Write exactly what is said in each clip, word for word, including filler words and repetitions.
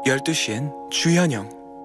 열두 시엔 주현영.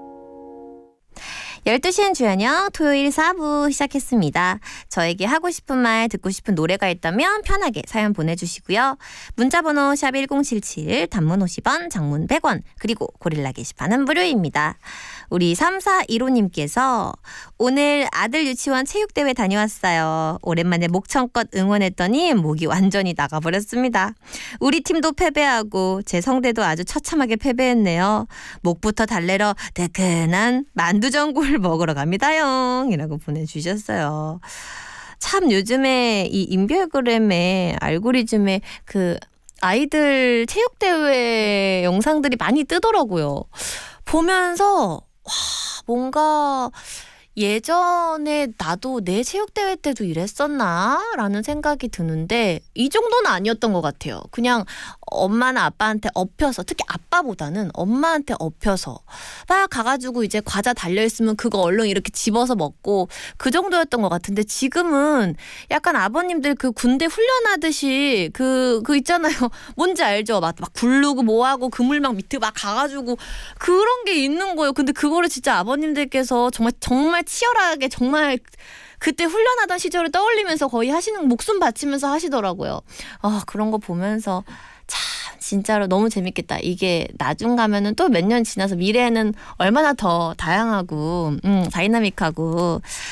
열두 시엔 주현영 토요일 사 부 시작했습니다. 저에게 하고 싶은 말, 듣고 싶은 노래가 있다면 편하게 사연 보내주시고요. 문자번호 샵 일공칠칠, 단문 오십 원, 장문 백 원, 그리고 고릴라 게시판은 무료입니다. 우리 삼사일오님께서 오늘 아들 유치원 체육대회 다녀왔어요. 오랜만에 목청껏 응원했더니 목이 완전히 나가버렸습니다. 우리 팀도 패배하고 제 성대도 아주 처참하게 패배했네요. 목부터 달래러 뜨끈한 만두전골 먹으러 갑니다요 이라고 보내주셨어요. 참 요즘에 이 인별그램에 알고리즘에 그 아이들 체육대회 영상들이 많이 뜨더라고요. 보면서 와, 뭔가 예전에 나도 내 체육대회 때도 이랬었나? 라는 생각이 드는데 이 정도는 아니었던 것 같아요. 그냥 엄마나 아빠한테 업혀서, 특히 아빠보다는 엄마한테 업혀서 막 가가지고 이제 과자 달려있으면 그거 얼른 이렇게 집어서 먹고 그 정도였던 것 같은데 지금은 약간 아버님들 그 군대 훈련하듯이 그, 그 있잖아요. 뭔지 알죠? 막, 막 굴르고 뭐하고 그물망 밑에 막 가가지고 그런 게 있는 거예요. 근데 그거를 진짜 아버님들께서 정말 정말 치열하게 정말 그때 훈련하던 시절을 떠올리면서 거의 하시는, 목숨 바치면서 하시더라고요. 아, 그런 거 보면서 참 진짜로 너무 재밌겠다. 이게 나중 가면은 또 몇 년 지나서 미래에는 얼마나 더 다양하고 음, 다이나믹하고